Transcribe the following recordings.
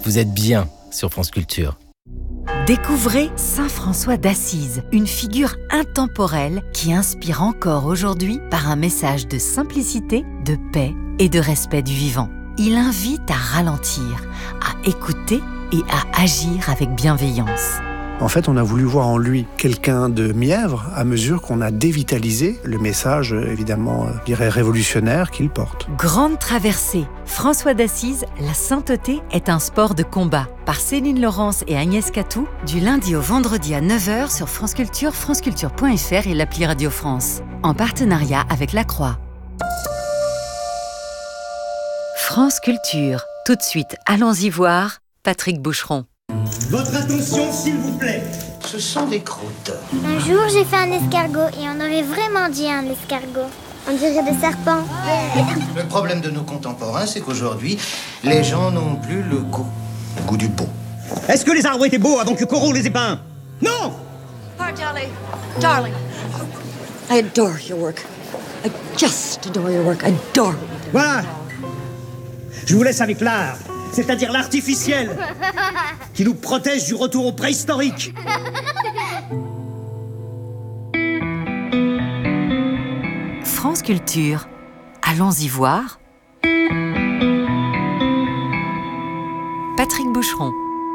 Vous êtes bien sur France Culture. Découvrez Saint François d'Assise, une figure intemporelle qui inspire encore aujourd'hui par un message de simplicité, de paix et de respect du vivant. Il invite à ralentir, à écouter et à agir avec bienveillance. En fait, on a voulu voir en lui quelqu'un de mièvre à mesure qu'on a dévitalisé le message, évidemment, je dirais révolutionnaire qu'il porte. Grande traversée. François d'Assise, la sainteté est un sport de combat. Par Céline Laurence et Agnès Catou, du lundi au vendredi à 9h sur France Culture, franceculture.fr et l'appli Radio France. En partenariat avec La Croix. France Culture. Tout de suite, allons-y voir Patrick Boucheron. Votre attention, s'il vous plaît. Ce sont des croûtes. Un jour, j'ai fait un escargot et on aurait vraiment dit un escargot. On dirait des serpents. Le problème de nos contemporains, c'est qu'aujourd'hui, les gens n'ont plus le goût du beau. Est-ce que les arbres étaient beaux avant que Corot les ait peints? Non! Oh, darling, I adore your work. I just adore your work. I adore it. Voilà. Je vous laisse avec l'art, c'est-à-dire l'artificiel, qui nous protège du retour au préhistorique. France Culture. Allons-y voir Patrick Boucheron.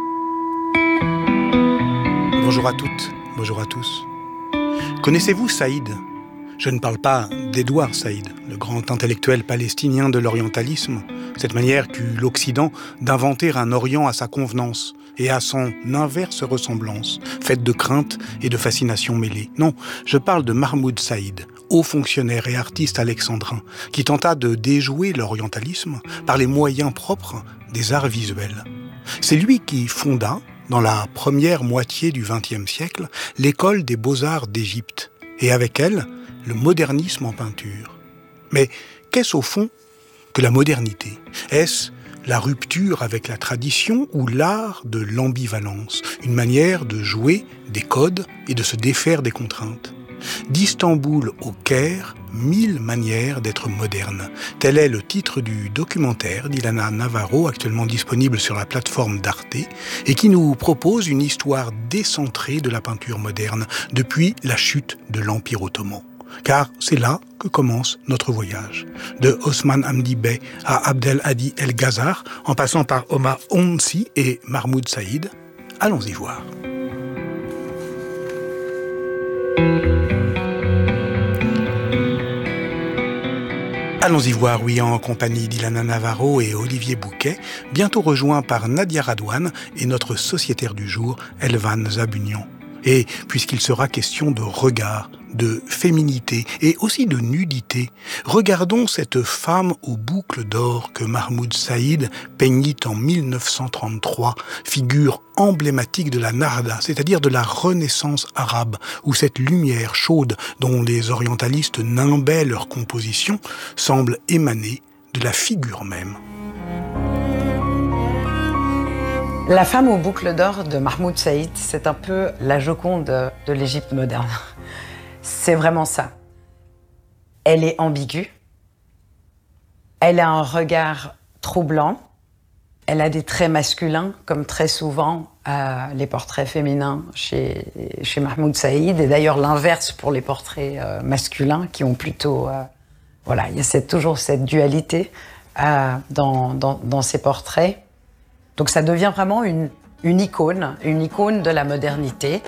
Bonjour à toutes, bonjour à tous. Connaissez-vous Saïd ? Je ne parle pas d'Édouard Saïd, le grand intellectuel palestinien de l'orientalisme, cette manière qu'eut l'Occident d'inventer un Orient à sa convenance et à son inverse ressemblance, faite de crainte et de fascination mêlées. Non, je parle de Mahmoud Saïd, haut fonctionnaire et artiste alexandrin, qui tenta de déjouer l'orientalisme par les moyens propres des arts visuels. C'est lui qui fonda, dans la première moitié du XXe siècle, l'école des beaux-arts d'Égypte, et avec elle, le modernisme en peinture. Mais qu'est-ce au fond que la modernité ? Est-ce la rupture avec la tradition ou l'art de l'ambivalence, une manière de jouer des codes et de se défaire des contraintes ? D'Istanbul au Caire, 1000 manières d'être moderne. Tel est le titre du documentaire d'Ilana Navarro, actuellement disponible sur la plateforme d'Arte, et qui nous propose une histoire décentrée de la peinture moderne depuis la chute de l'Empire ottoman. Car c'est là que commence notre voyage. De Osman Hamdi Bey à Abdel Hadi El Ghazar, en passant par Omar Onsi et Mahmoud Saïd, allons-y voir. Allons-y voir, oui, en compagnie d'Ilana Navarro et Olivier Bouquet, bientôt rejoints par Nadia Radouane et notre sociétaire du jour, Elvan Zabunian. Et puisqu'il sera question de regard, de féminité et aussi de nudité, regardons cette femme aux boucles d'or que Mahmoud Saïd peignit en 1933, figure emblématique de la Narda, c'est-à-dire de la Renaissance arabe, où cette lumière chaude dont les orientalistes nimbaient leur composition semble émaner de la figure même. La femme aux boucles d'or de Mahmoud Saïd, c'est un peu la Joconde de l'Égypte moderne. C'est vraiment ça. Elle est ambiguë, elle a un regard troublant, elle a des traits masculins, comme très souvent les portraits féminins chez Mahmoud Saïd, et d'ailleurs l'inverse pour les portraits masculins, qui ont plutôt... voilà, il y a toujours cette dualité dans ces portraits. Donc ça devient vraiment une icône de la modernité.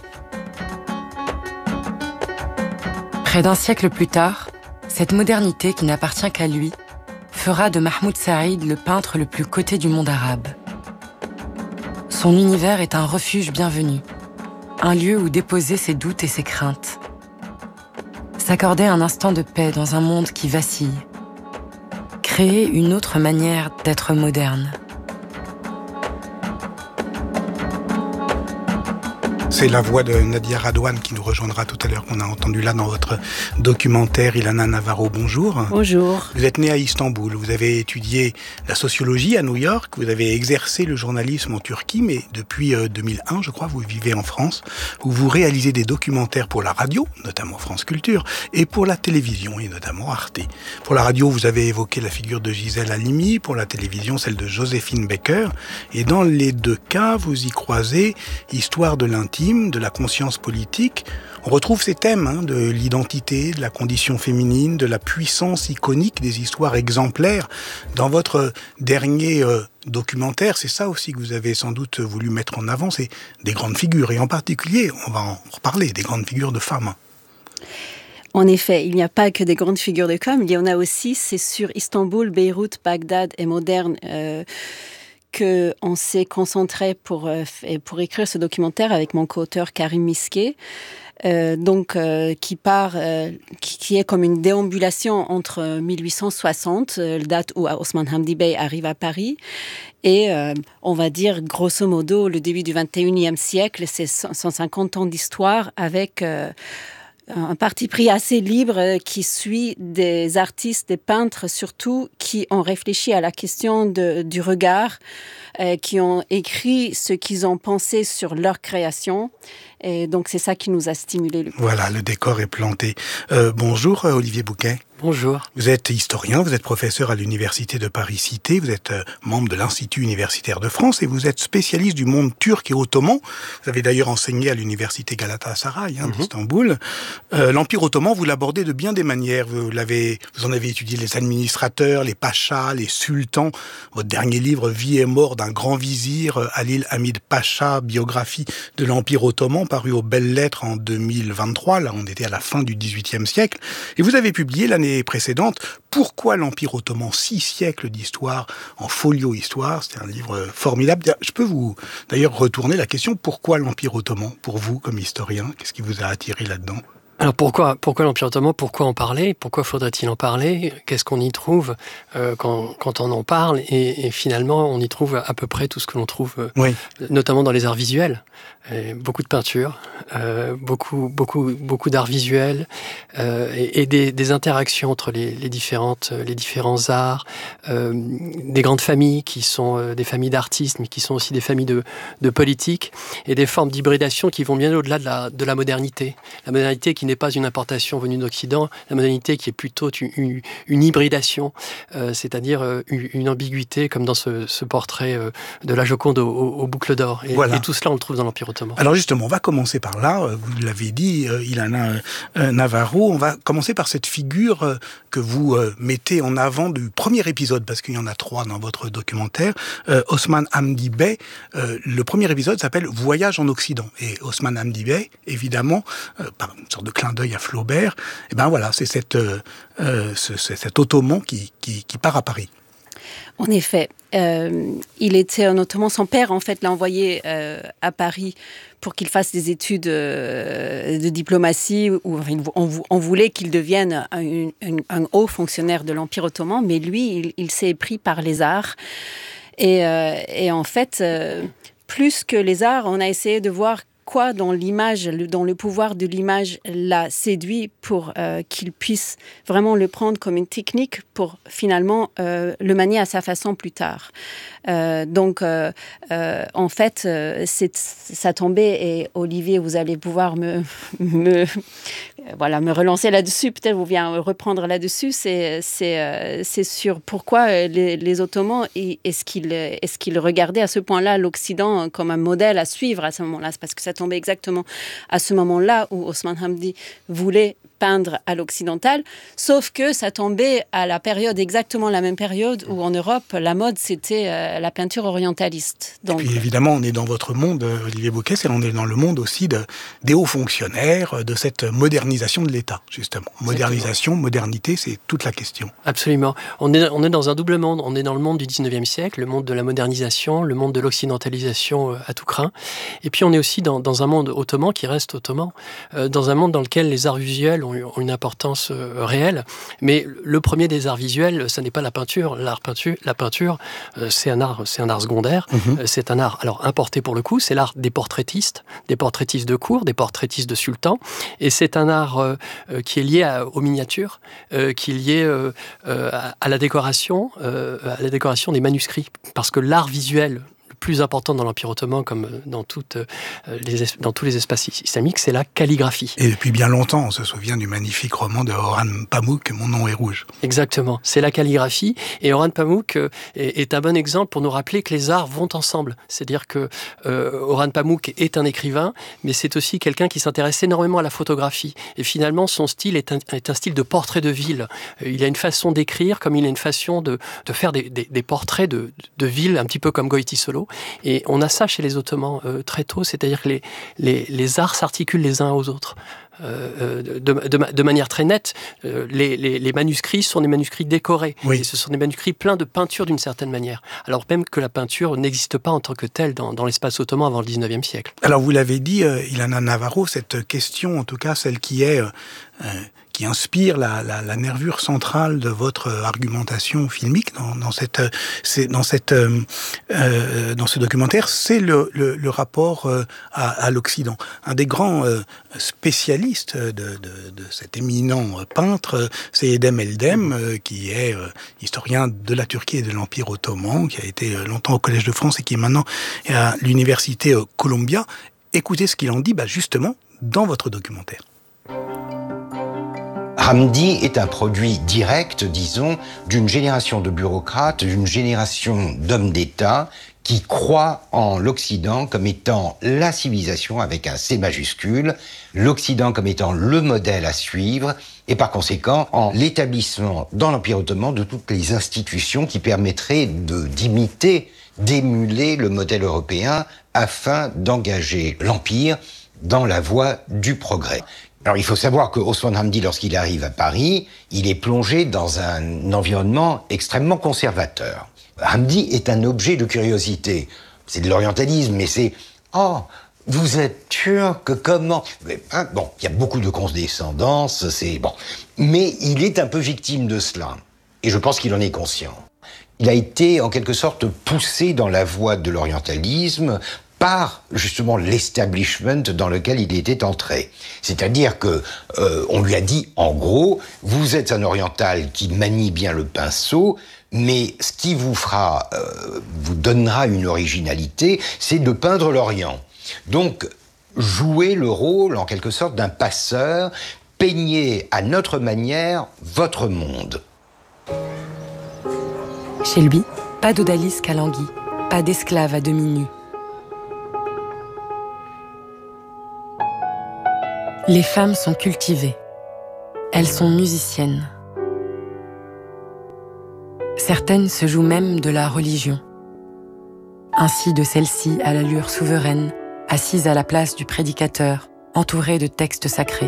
Près d'un siècle plus tard, cette modernité qui n'appartient qu'à lui fera de Mahmoud Saïd le peintre le plus coté du monde arabe. Son univers est un refuge bienvenu, un lieu où déposer ses doutes et ses craintes. S'accorder un instant de paix dans un monde qui vacille. Créer une autre manière d'être moderne. C'est la voix de Nadia Radouane qui nous rejoindra tout à l'heure, qu'on a entendu là dans votre documentaire. Ilana Navarro, bonjour. Bonjour. Vous êtes née à Istanbul, vous avez étudié la sociologie à New York, vous avez exercé le journalisme en Turquie, mais depuis 2001, je crois, vous vivez en France, où vous réalisez des documentaires pour la radio, notamment France Culture, et pour la télévision, et notamment Arte. Pour la radio, vous avez évoqué la figure de Gisèle Halimi, pour la télévision, celle de Joséphine Baker, et dans les deux cas, vous y croisez histoire de l'intime, de la conscience politique. On retrouve ces thèmes de l'identité, de la condition féminine, de la puissance iconique des histoires exemplaires. Dans votre dernier documentaire, c'est ça aussi que vous avez sans doute voulu mettre en avant, c'est des grandes figures, et en particulier, on va en reparler, des grandes figures de femmes. En effet, il n'y a pas que des grandes figures de femmes, il y en a aussi, c'est sur Istanbul, Beyrouth, Bagdad et Moderne, qu'on s'est concentré pour écrire ce documentaire avec mon co-auteur Karim Miske, qui est comme une déambulation entre 1860, date où Osman Hamdi Bey arrive à Paris, et on va dire grosso modo le début du 21e siècle, c'est 150 ans d'histoire avec un parti pris assez libre qui suit des artistes, des peintres surtout, qui ont réfléchi à la question du regard, qui ont écrit ce qu'ils ont pensé sur leur création. Et donc, c'est ça qui nous a stimulés le plus. Voilà, le décor est planté. Bonjour, Olivier Bouquet. Bonjour. Vous êtes historien, vous êtes professeur à l'Université de Paris-Cité, vous êtes membre de l'Institut universitaire de France et vous êtes spécialiste du monde turc et ottoman. Vous avez d'ailleurs enseigné à l'Université Galatasaray d'Istanbul. L'Empire ottoman, vous l'abordez de bien des manières. Vous en avez étudié les administrateurs, les pachas, les sultans. Votre dernier livre, Vie et mort d'un grand vizir, Halil Hamid Pacha, biographie de l'Empire ottoman, paru aux Belles Lettres en 2023. Là, on était à la fin du XVIIIe siècle. Et vous avez publié l'année précédente Pourquoi l'Empire ottoman, 6 siècles d'histoire en folio histoire. C'est un livre formidable. Je peux vous d'ailleurs retourner la question, pourquoi l'Empire ottoman pour vous comme historien? Qu'est-ce qui vous a attiré là-dedans? Alors pourquoi l'Empire ottoman? Pourquoi en parler? Pourquoi faudrait-il en parler? Qu'est-ce qu'on y trouve quand on en parle? Et finalement, on y trouve à peu près tout ce que l'on trouve, notamment dans les arts visuels. Beaucoup de peinture, beaucoup d'art visuel et des interactions entre les différents arts, des grandes familles qui sont des familles d'artistes, mais qui sont aussi des familles de politiques, et des formes d'hybridation qui vont bien au-delà de la modernité. La modernité qui n'est pas une importation venue d'Occident, la modernité qui est plutôt une hybridation, c'est-à-dire une ambiguïté, comme dans ce portrait de la Joconde aux boucles d'or. Et tout cela, on le trouve dans l'Empire ottoman. Alors justement, on va commencer par là. Vous l'avez dit, Ilana Navarro, on va commencer par cette figure que vous mettez en avant du premier épisode, parce qu'il y en a 3 dans votre documentaire, Osman Hamdi Bey. Le premier épisode s'appelle Voyage en Occident. Et Osman Hamdi Bey, évidemment, par une sorte de clin d'œil à Flaubert, et ben voilà, c'est cet ottoman qui part à Paris. En effet, il était un ottoman. Son père, en fait, l'a envoyé à Paris pour qu'il fasse des études de diplomatie, où on voulait qu'il devienne un haut fonctionnaire de l'Empire ottoman, mais lui, il s'est pris par les arts. Et en fait, plus que les arts, on a essayé de voir quoi dans l'image, dans le pouvoir de l'image l'a séduit pour qu'il puisse vraiment le prendre comme une technique pour finalement le manier à sa façon plus tard. En fait, ça tombait, et Olivier, vous allez pouvoir me relancer là-dessus, peut-être vous bien reprendre là-dessus, c'est sur pourquoi les Ottomans, est-ce qu'ils regardaient à ce point-là l'Occident comme un modèle à suivre à ce moment-là. C'est parce que ça tombait exactement à ce moment-là où Osman Hamdi voulait peindre à l'occidental, sauf que ça tombait à exactement la même période où en Europe, la mode, c'était la peinture orientaliste. Donc, et puis évidemment, on est dans votre monde, Olivier Bouquet, on est dans le monde aussi des hauts fonctionnaires, de cette modernisation de l'État, justement. Modernisation, modernité, c'est toute la question. Absolument. On est dans un double monde. On est dans le monde du 19e siècle, le monde de la modernisation, le monde de l'occidentalisation à tout crin. Et puis on est aussi dans un monde ottoman qui reste ottoman, dans un monde dans lequel les arts visuels ont ont une importance réelle. Mais le premier des arts visuels, ce n'est pas la peinture. La peinture, c'est un art secondaire. C'est un art, alors importé pour le coup, c'est l'art des portraitistes de cour, des portraitistes de sultans. Et c'est un art qui est lié aux miniatures, qui est lié à la décoration des manuscrits. Parce que l'art visuel plus important dans l'Empire ottoman, comme dans tous les espaces islamiques, c'est la calligraphie. Et depuis bien longtemps, on se souvient du magnifique roman de Orhan Pamuk, Mon nom est rouge. Exactement, c'est la calligraphie. Et Orhan Pamuk est un bon exemple pour nous rappeler que les arts vont ensemble. C'est-à-dire que Orhan Pamuk est un écrivain, mais c'est aussi quelqu'un qui s'intéresse énormément à la photographie. Et finalement, son style est un style de portrait de ville. Il a une façon d'écrire, comme il a une façon de faire des portraits de ville, un petit peu comme Goïti-Solo. Et on a ça chez les Ottomans très tôt, c'est-à-dire que les arts s'articulent les uns aux autres. De manière très nette, les manuscrits sont des manuscrits décorés. Oui. Et ce sont des manuscrits pleins de peinture d'une certaine manière. Alors même que la peinture n'existe pas en tant que telle dans l'espace ottoman avant le 19e siècle. Alors vous l'avez dit, Ilana Navarro, cette question, en tout cas celle qui inspire la nervure centrale de votre argumentation filmique dans ce documentaire, c'est le rapport à l'Occident. Un des grands spécialistes de cet éminent peintre, c'est Edhem Eldem, qui est historien de la Turquie et de l'Empire ottoman, qui a été longtemps au Collège de France et qui est maintenant à l'université Columbia. Écoutez ce qu'il en dit justement dans votre documentaire. Hamdi est un produit direct, disons, d'une génération de bureaucrates, d'une génération d'hommes d'État qui croient en l'Occident comme étant la civilisation avec un C majuscule, l'Occident comme étant le modèle à suivre, et par conséquent en l'établissement dans l'Empire ottoman de toutes les institutions qui permettraient d'imiter, d'émuler le modèle européen afin d'engager l'Empire dans la voie du progrès. Alors il faut savoir que Osman Hamdi, lorsqu'il arrive à Paris, il est plongé dans un environnement extrêmement conservateur. Hamdi est un objet de curiosité. C'est de l'orientalisme, mais c'est « Oh, vous êtes turc, comment ?» Bon, il y a beaucoup de condescendance, c'est bon. Mais il est un peu victime de cela. Et je pense qu'il en est conscient. Il a été, en quelque sorte, poussé dans la voie de l'orientalisme par, justement, l'establishment dans lequel il était entré. C'est-à-dire que on lui a dit, en gros, vous êtes un oriental qui manie bien le pinceau, mais ce qui vous donnera une originalité, c'est de peindre l'Orient. Donc, jouez le rôle, en quelque sorte, d'un passeur, peignez à notre manière votre monde. Chez lui, pas d'odalisque à languille, pas d'esclave à demi nus. Les femmes sont cultivées. Elles sont musiciennes. Certaines se jouent même de la religion. Ainsi de celle-ci à l'allure souveraine, assise à la place du prédicateur, entourée de textes sacrés.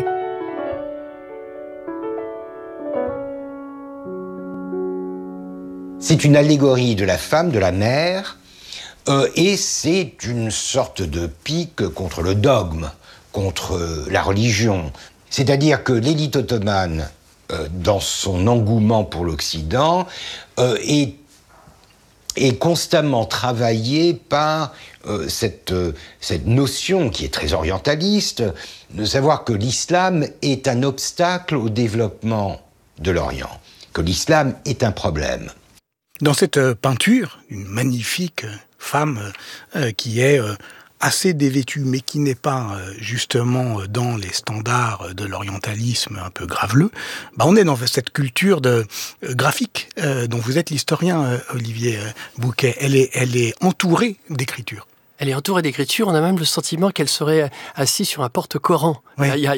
C'est une allégorie de la femme, de la mère, et c'est une sorte de pique contre le dogme, contre la religion. C'est-à-dire que l'élite ottomane, dans son engouement pour l'Occident, est constamment travaillée par cette notion qui est très orientaliste, de savoir que l'islam est un obstacle au développement de l'Orient, que l'islam est un problème. Dans cette peinture, une magnifique femme qui est assez dévêtue, mais qui n'est pas justement dans les standards de l'orientalisme un peu graveleux, on est dans cette culture graphique dont vous êtes l'historien, Olivier Bouquet. Elle est entourée d'écriture. Elle est entourée d'écriture, on a même le sentiment qu'elle serait assise sur un porte-Coran. Oui. Il y a